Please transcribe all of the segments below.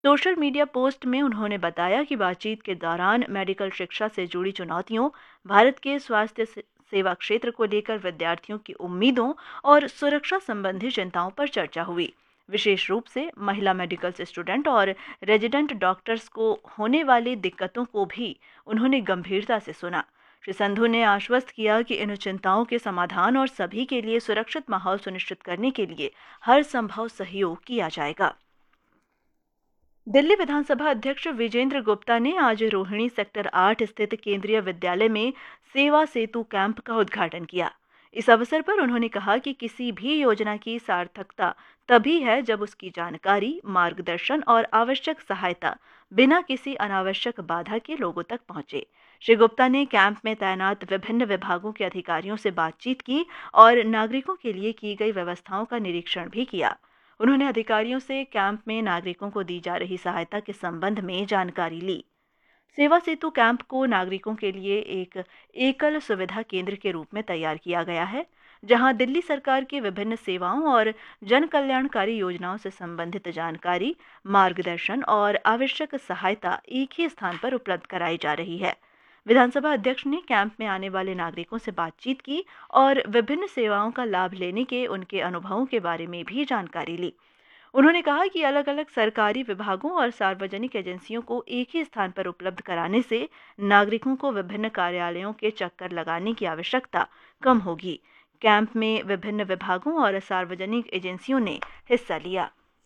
Social media post में उन्होंने बताया कि बातचीत के दौरान मेडिकल शिक्षा से जुड़ी चुनौतियों, भारत के स्वास्थ्य सेवा क्षेत्र को लेकर विद्यार्थियों की उम्मीदों और सुरक्षा संबंधी चिंताओं पर चर्चा हुई। विशेष रूप से महिला मेडिकल स्टूडेंट और रेजिडेंट डॉक्टर्स को होने वाली दिक्कतों को भी उन्होंने गंभीरता से सुना। श्री संधू ने आश्वस्त किया कि इन चिंताओं के समाधान और सभी के लिए सुरक्षित माहौल सुनिश्चित करने के लिए हर संभव सहयोग किया जाएगा। दिल्ली विधानसभा अध्यक्ष विजेंद्र गुप्ता ने आज रोहिणी सेक्टर 8 स्थित केंद्रीय विद्यालय में सेवा सेतु कैंप का उद्घाटन किया। इस अवसर पर उन्होंने कहा कि किसी भी योजना की सार्थकता तभी है जब उसकी जानकारी, मार्गदर्शन और आवश्यक सहायता बिना किसी अनावश्यक बाधा के लोगों तक पहुंचे। श्री गुप्ता ने कैंप में तैनात विभिन्न विभागों के अधिकारियों से बातचीत की और नागरिकों के लिए की गई व्यवस्थाओं का निरीक्षण भी किया। उन्होंने अधिकारियों से कैंप में नागरिकों को दी जा रही सहायता के संबंध में जानकारी ली। सेवा सेतु कैंप को नागरिकों के लिए एक एकल सुविधा केंद्र के रूप में तैयार किया गया है, जहां दिल्ली सरकार की विभिन्न सेवाओं और जन कल्याणकारी योजनाओं से संबंधित जानकारी, मार्गदर्शन और आवश्यक सहायता एक ही स्थान पर उपलब्ध कराई जा रही है। विधानसभा अध्यक्ष ने कैंप में आने वाले नागरिकों से बातचीत की और विभिन्न सेवाओं का लाभ लेने के उनके अनुभवों के बारे में भी जानकारी ली। उन्होंने कहा कि अलग-अलग सरकारी विभागों और सार्वजनिक एजेंसियों को एक ही स्थान पर उपलब्ध कराने से नागरिकों को विभिन्न कार्यालयों के चक्कर लगाने की आवश्यकता कम होगी। कैंप में विभिन्न विभागों और सार्वजनिक एजेंसियों ने हिस्सा लिया।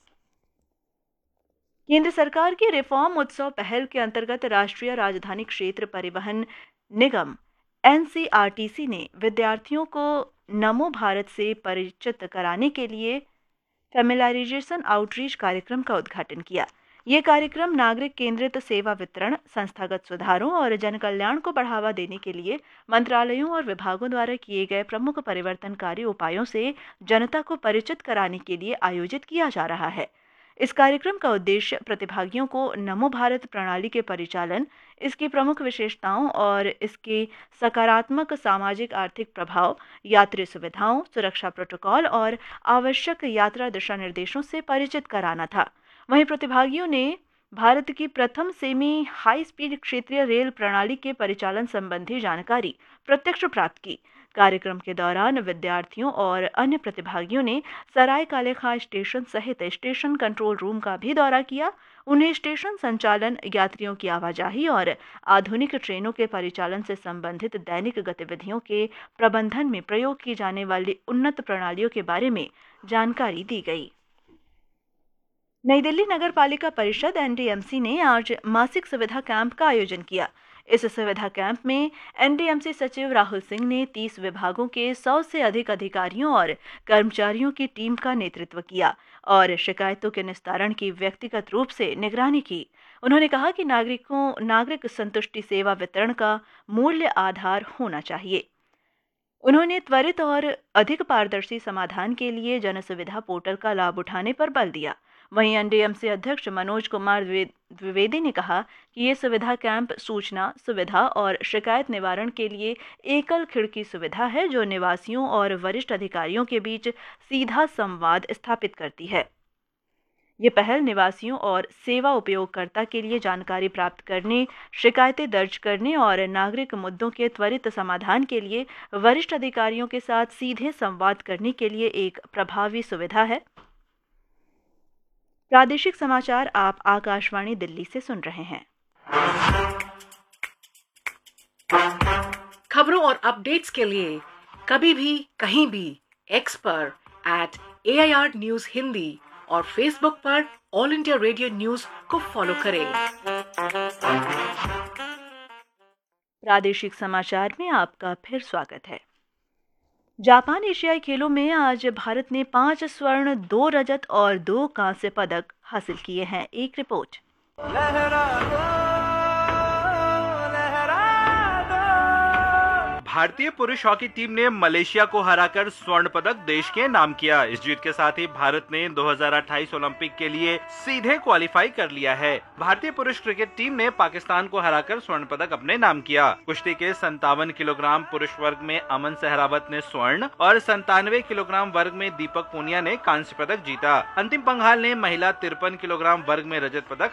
केंद्र सरकार की रिफॉर्म उत्सव पहल के अंतर्गत राष्ट्रीय राजधानी क्षेत्र परिवहन निगम एनसीआरटीसी ने विद्यार्थियों को नमो भारत से परिचित कराने के लिए फेमिलाइजेशन आउटरीच कार्यक्रम का उद्घाटन किया। ये कार्यक्रम नागरिक केंद्रित सेवा वितरण, संस्थागत सुधारों और जन कल्याण को बढ़ावा देने के लिए मंत्रालयों और विभागों द्वारा किए गए प्रमुख परिवर्तनकारी उपायों से जनता को परिचित कराने के लिए आयोजित किया जा रहा है। इस कार्यक्रम का उद्देश्य प्रतिभागियों को नमो भारत प्रणाली के परिचालन, इसकी प्रमुख विशेषताओं और इसके सकारात्मक सामाजिक आर्थिक प्रभाव, यात्री सुविधाओं, सुरक्षा प्रोटोकॉल और आवश्यक यात्रा दिशा निर्देशों से परिचित कराना था। वहीं प्रतिभागियों ने भारत की प्रथम सेमी हाई स्पीड क्षेत्रीय रेल प्रणाली के परिचालन संबंधी जानकारी प्रत्यक्ष प्राप्त की। कार्यक्रम के दौरान विद्यार्थियों और अन्य प्रतिभागियों ने सराय काले खां स्टेशन सहित स्टेशन कंट्रोल रूम का भी दौरा किया। उन्हें स्टेशन संचालन, यात्रियों की आवाजाही और आधुनिक ट्रेनों के परिचालन से संबंधित दैनिक गतिविधियों के प्रबंधन में प्रयोग की जाने वाली उन्नत प्रणालियों के बारे में जानकारी दी गई। नई दिल्ली नगर पालिका परिषद एनडीएमसी ने आज मासिक सुविधा कैंप का आयोजन किया। इस सुविधा कैंप में एनडीएमसी सचिव राहुल सिंह ने 30 विभागों के 100 से अधिक अधिकारियों और कर्मचारियों की टीम का नेतृत्व किया और शिकायतों के निस्तारण की व्यक्तिगत रूप से निगरानी की। उन्होंने कहा कि नागरिक संतुष्टि सेवा वितरण का मूल्य आधार होना चाहिए। उन्होंने त्वरित और अधिक पारदर्शी समाधान के लिए जन सुविधा पोर्टल का लाभ उठाने पर बल दिया। वहीं एनडीएमसी अध्यक्ष मनोज कुमार द्विवेदी ने कहा कि ये सुविधा कैंप सूचना, सुविधा और शिकायत निवारण के लिए एकल खिड़की सुविधा है, जो निवासियों और वरिष्ठ अधिकारियों के बीच सीधा संवाद स्थापित करती है। ये पहल निवासियों और सेवा उपयोगकर्ता के लिए जानकारी प्राप्त करने, शिकायतें दर्ज करने और नागरिक मुद्दों के त्वरित समाधान के लिए वरिष्ठ अधिकारियों के साथ सीधे संवाद करने के लिए एक प्रभावी सुविधा है। प्रादेशिक समाचार आप आकाशवाणी दिल्ली से सुन रहे हैं। खबरों और अपडेट्स के लिए कभी भी कहीं भी एक्स पर @AIR News हिंदी और फेसबुक पर ऑल इंडिया रेडियो न्यूज को फॉलो करें। प्रादेशिक समाचार में आपका फिर स्वागत है। जापान एशियाई खेलों में आज भारत ने 5 स्वर्ण, 2 रजत और 2 कांस्य पदक हासिल किए हैं। एक रिपोर्ट। भारतीय पुरुष हॉकी टीम ने मलेशिया को हराकर स्वर्ण पदक देश के नाम किया। इस जीत के साथ ही भारत ने 2028 ओलंपिक के लिए सीधे क्वालिफाई कर लिया है। भारतीय पुरुष क्रिकेट टीम ने पाकिस्तान को हराकर स्वर्ण पदक अपने नाम किया। कुश्ती के 57 किलोग्राम पुरुष वर्ग में अमन सहरावत ने स्वर्ण और 97 किलोग्राम वर्ग में दीपक पूनिया ने कांस्य पदक जीता। अंतिम पंघाल ने महिला 53 किलोग्राम वर्ग में रजत पदक